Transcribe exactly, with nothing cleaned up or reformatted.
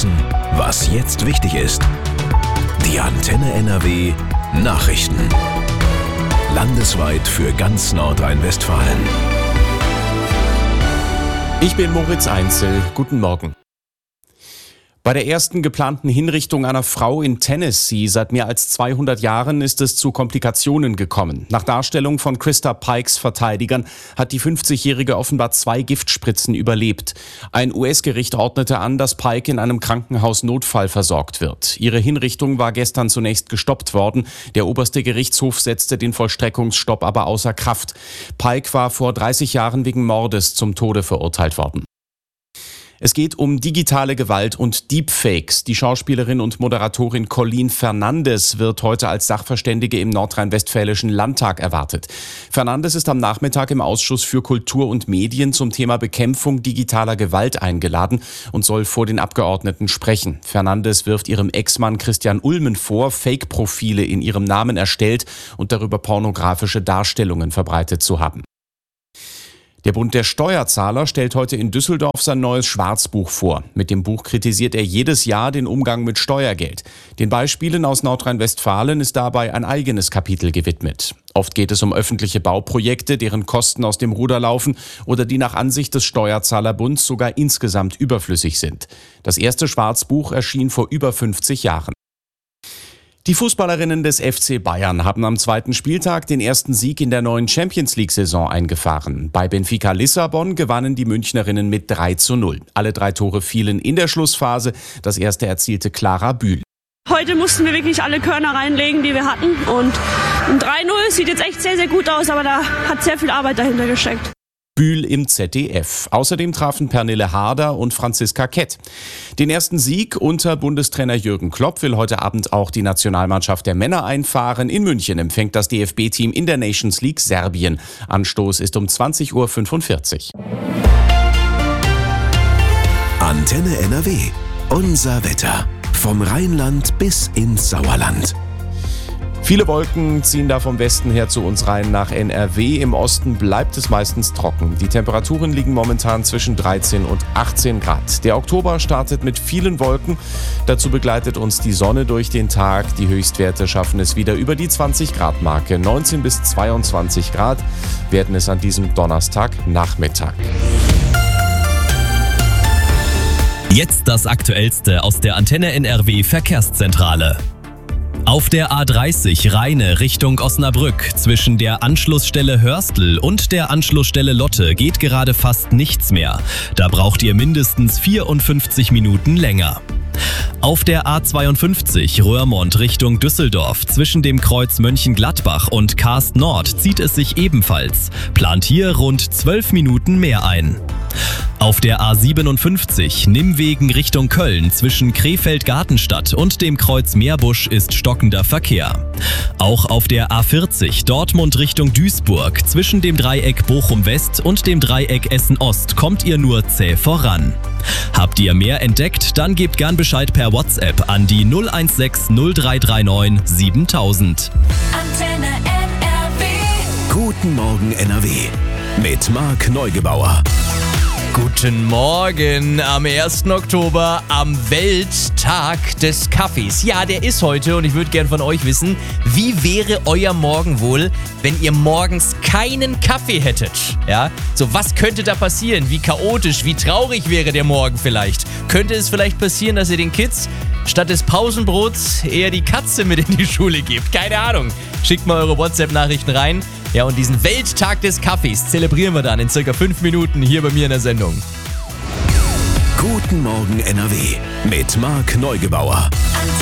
wissen, was jetzt wichtig ist. Die Antenne N R W Nachrichten. Landesweit für ganz Nordrhein-Westfalen. Ich bin Moritz Einzel. Guten Morgen. Bei der ersten geplanten Hinrichtung einer Frau in Tennessee seit mehr als zweihundert Jahren ist es zu Komplikationen gekommen. Nach Darstellung von Christa Pikes Verteidigern hat die fünfzigjährige offenbar zwei Giftspritzen überlebt. Ein U S-Gericht ordnete an, dass Pike in einem Krankenhaus notfallversorgt wird. Ihre Hinrichtung war gestern zunächst gestoppt worden. Der oberste Gerichtshof setzte den Vollstreckungsstopp aber außer Kraft. Pike war vor dreißig Jahren wegen Mordes zum Tode verurteilt worden. Es geht um digitale Gewalt und Deepfakes. Die Schauspielerin und Moderatorin Colleen Fernandes wird heute als Sachverständige im nordrhein-westfälischen Landtag erwartet. Fernandes ist am Nachmittag im Ausschuss für Kultur und Medien zum Thema Bekämpfung digitaler Gewalt eingeladen und soll vor den Abgeordneten sprechen. Fernandes wirft ihrem Ex-Mann Christian Ulmen vor, Fake-Profile in ihrem Namen erstellt und darüber pornografische Darstellungen verbreitet zu haben. Der Bund der Steuerzahler stellt heute in Düsseldorf sein neues Schwarzbuch vor. Mit dem Buch kritisiert er jedes Jahr den Umgang mit Steuergeld. Den Beispielen aus Nordrhein-Westfalen ist dabei ein eigenes Kapitel gewidmet. Oft geht es um öffentliche Bauprojekte, deren Kosten aus dem Ruder laufen oder die nach Ansicht des Steuerzahlerbunds sogar insgesamt überflüssig sind. Das erste Schwarzbuch erschien vor über fünfzig Jahren. Die Fußballerinnen des F C Bayern haben am zweiten Spieltag den ersten Sieg in der neuen Champions-League-Saison eingefahren. Bei Benfica Lissabon gewannen die Münchnerinnen mit drei zu null. Alle drei Tore fielen in der Schlussphase. Das erste erzielte Clara Bühl. Heute mussten wir wirklich alle Körner reinlegen, die wir hatten. Und ein drei null sieht jetzt echt sehr, sehr gut aus, aber da hat sehr viel Arbeit dahinter gesteckt. Bühl im Z D F. Außerdem trafen Pernille Harder und Franziska Kett. Den ersten Sieg unter Bundestrainer Jürgen Klopp will heute Abend auch die Nationalmannschaft der Männer einfahren. In München empfängt das D F B-Team in der Nations League Serbien. Anstoß ist um zwanzig Uhr fünfundvierzig. Antenne N R W. Unser Wetter. Vom Rheinland bis ins Sauerland. Viele Wolken ziehen da vom Westen her zu uns rein nach N R W. Im Osten bleibt es meistens trocken. Die Temperaturen liegen momentan zwischen dreizehn und achtzehn Grad. Der Oktober startet mit vielen Wolken. Dazu begleitet uns die Sonne durch den Tag. Die Höchstwerte schaffen es wieder über die zwanzig Grad Marke. neunzehn bis zweiundzwanzig Grad werden es an diesem Donnerstagnachmittag. Jetzt das Aktuellste aus der Antenne N R W Verkehrszentrale. Auf der A dreißig Rheine Richtung Osnabrück zwischen der Anschlussstelle Hörstel und der Anschlussstelle Lotte geht gerade fast nichts mehr. Da braucht ihr mindestens vierundfünfzig Minuten länger. Auf der A zweiundfünfzig Röhrmond Richtung Düsseldorf zwischen dem Kreuz Mönchengladbach und Karst Nord zieht es sich ebenfalls. Plant hier rund zwölf Minuten mehr ein. Auf der A siebenundfünfzig Nimmwegen Richtung Köln zwischen Krefeld-Gartenstadt und dem Kreuz Meerbusch ist stockender Verkehr. Auch auf der A vierzig Dortmund Richtung Duisburg zwischen dem Dreieck Bochum-West und dem Dreieck Essen-Ost kommt ihr nur zäh voran. Habt ihr mehr entdeckt? Dann gebt gern Bescheid per WhatsApp an die null eins sechs null drei drei neun siebentausend. Antenne N R W. Guten Morgen N R W. Mit Marc Neugebauer. Guten Morgen am ersten Oktober, am Welttag des Kaffees. Ja, der ist heute und ich würde gern von euch wissen, wie wäre euer Morgen wohl, wenn ihr morgens keinen Kaffee hättet? Ja, so was könnte da passieren? Wie chaotisch, wie traurig wäre der Morgen vielleicht? Könnte es vielleicht passieren, dass ihr den Kids statt des Pausenbrots eher die Katze mit in die Schule gebt? Keine Ahnung. Schickt mal eure WhatsApp-Nachrichten rein. Ja, und diesen Welttag des Kaffees zelebrieren wir dann in circa fünf Minuten hier bei mir in der Sendung. Guten Morgen N R W mit Marc Neugebauer. Antenne